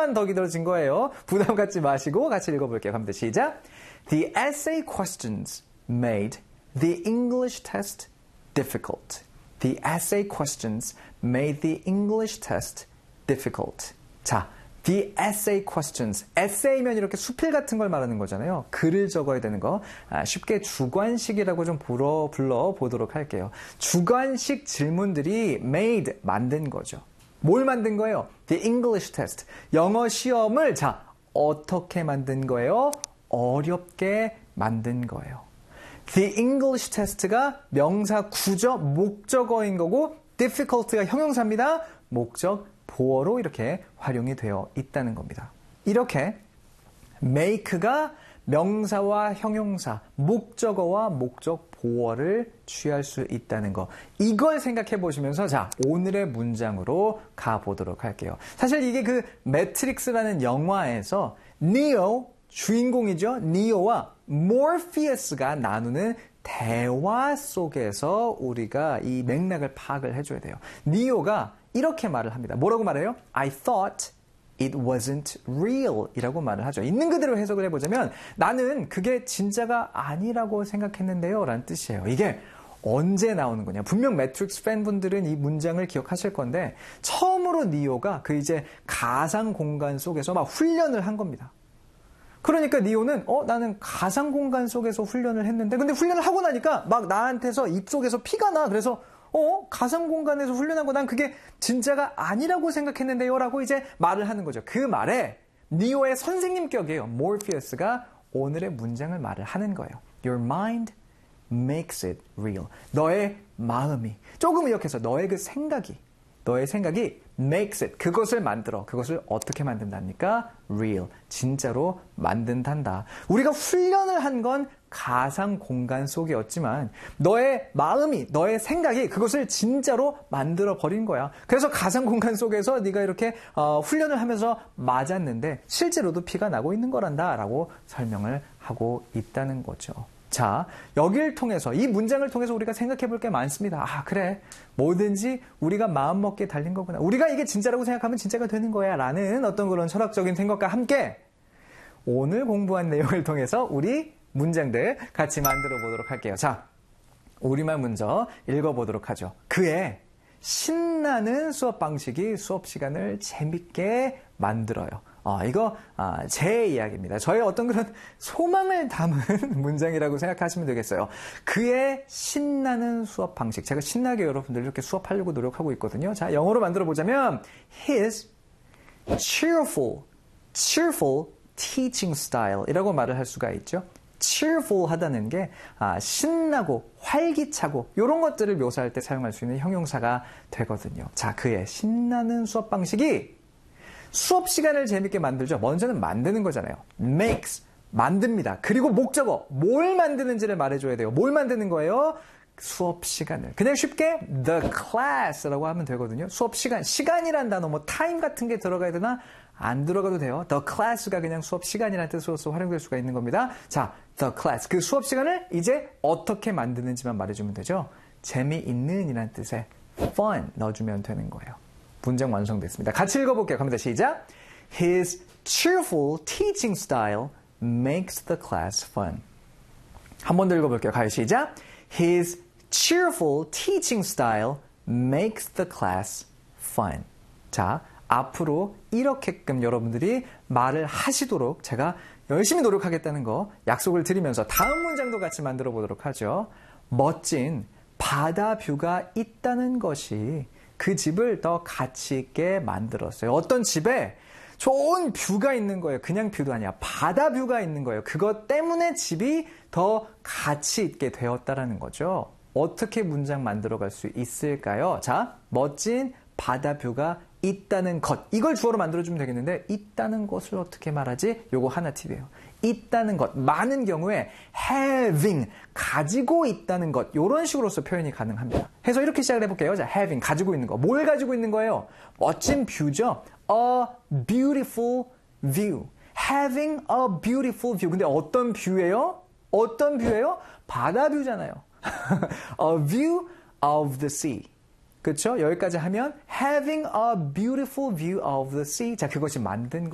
10초만 더 길어진 거예요. 부담 갖지 마시고 같이 읽어볼게요. 갑니다. 시작. The essay questions made the English test difficult. The essay questions made the English test difficult. 자, the essay questions. essay면 이렇게 수필 같은 걸 말하는 거잖아요. 글을 적어야 되는 거. 쉽게 주관식이라고 좀 불러보도록 할게요. 주관식 질문들이 made, 만든 거죠. 뭘 만든 거예요? The English test. 영어 시험을 자, 어떻게 만든 거예요? 어렵게 만든 거예요. The English test가 명사 구조, 목적어인 거고 difficult가 형용사입니다. 목적 보어로 이렇게 활용이 되어 있다는 겁니다. 이렇게 make가 명사와 형용사, 목적어와 목적 보어를 취할 수 있다는 거. 이걸 생각해 보시면서 자, 오늘의 문장으로 가보도록 할게요. 사실 이게 그 매트릭스라는 영화에서 니오, 주인공이죠. 니오와 모피어스가 나누는 대화 속에서 우리가 이 맥락을 파악을 해줘야 돼요. 니오가 이렇게 말을 합니다. 뭐라고 말해요? I thought it wasn't real 이라고 말을 하죠. 있는 그대로 해석을 해보자면 나는 그게 진짜가 아니라고 생각했는데요 라는 뜻이에요. 이게 언제 나오는 거냐. 분명 매트릭스 팬분들은 이 문장을 기억하실 건데 처음으로 니오가 그 이제 가상 공간 속에서 막 훈련을 한 겁니다. 그러니까 니오는 나는 가상 공간 속에서 훈련을 했는데 근데 훈련을 하고 나니까 막 나한테서 입속에서 피가 나. 그래서 가상 공간에서 훈련한 거 난 그게 진짜가 아니라고 생각했는데요 라고 이제 말을 하는 거죠. 그 말에 니오의 선생님격이에요. 모피어스가 오늘의 문장을 말을 하는 거예요. Your mind makes it real. 너의 마음이 조금 의역해서 너의 생각이 makes it, 그것을 만들어. 그것을 어떻게 만든답니까? real, 진짜로 만든단다. 우리가 훈련을 한 건 가상 공간 속이었지만 너의 마음이, 너의 생각이 그것을 진짜로 만들어 버린 거야. 그래서 가상 공간 속에서 네가 이렇게 훈련을 하면서 맞았는데 실제로도 피가 나고 있는 거란다 라고 설명을 하고 있다는 거죠. 자, 여기를 통해서, 이 문장을 통해서 우리가 생각해 볼 게 많습니다. 아, 그래. 뭐든지 우리가 마음먹기에 달린 거구나. 우리가 이게 진짜라고 생각하면 진짜가 되는 거야. 라는 어떤 그런 철학적인 생각과 함께 오늘 공부한 내용을 통해서 우리 문장들 같이 만들어 보도록 할게요. 자, 우리말 먼저 읽어보도록 하죠. 그의 신나는 수업 방식이 수업 시간을 재밌게 만들어요. 이거 제 이야기입니다. 저의 어떤 그런 소망을 담은 문장이라고 생각하시면 되겠어요. 그의 신나는 수업 방식. 제가 신나게 여러분들 이렇게 수업하려고 노력하고 있거든요. 자, 영어로 만들어 보자면 his cheerful teaching style 이라고 말을 할 수가 있죠. cheerful 하다는 게 신나고 활기차고 이런 것들을 묘사할 때 사용할 수 있는 형용사가 되거든요. 자, 그의 신나는 수업 방식이 수업 시간을 재밌게 만들죠. 먼저는 만드는 거잖아요. makes, 만듭니다. 그리고 목적어, 뭘 만드는지를 말해줘야 돼요. 뭘 만드는 거예요? 수업 시간을. 그냥 쉽게 the class라고 하면 되거든요. 수업 시간, 시간이란 단어, time 같은 게 들어가야 되나? 안 들어가도 돼요. The class가 그냥 수업 시간이라는 뜻으로서 활용될 수가 있는 겁니다. 자, the class. 그 수업 시간을 이제 어떻게 만드는지만 말해주면 되죠. 재미있는 이라는 뜻의 fun 넣어주면 되는 거예요. 문장 완성됐습니다. 같이 읽어볼게요. 갑니다. 시작. His cheerful teaching style makes the class fun. 한 번 더 읽어볼게요. 가요. 시작. His cheerful teaching style makes the class fun. 자, 앞으로 이렇게끔 여러분들이 말을 하시도록 제가 열심히 노력하겠다는 거 약속을 드리면서 다음 문장도 같이 만들어 보도록 하죠. 멋진 바다 뷰가 있다는 것이 그 집을 더 가치 있게 만들었어요. 어떤 집에 좋은 뷰가 있는 거예요. 그냥 뷰도 아니야. 바다 뷰가 있는 거예요. 그것 때문에 집이 더 가치 있게 되었다라는 거죠. 어떻게 문장 만들어갈 수 있을까요? 자, 멋진 바다 뷰가 있다는 것. 이걸 주어로 만들어주면 되겠는데 있다는 것을 어떻게 말하지? 요거 하나 팁이에요. 있다는 것. 많은 경우에 having, 가지고 있다는 것. 이런 식으로서 표현이 가능합니다. 해서 이렇게 시작을 해볼게요. 자, having, 가지고 있는 거. 뭘 가지고 있는 거예요? 멋진 뷰죠. A beautiful view. Having a beautiful view. 근데 어떤 뷰예요? 어떤 뷰예요? 바다 뷰잖아요. A view of the sea. 그렇죠? 여기까지 하면 having a beautiful view of the sea. 자, 그것이 만든 거.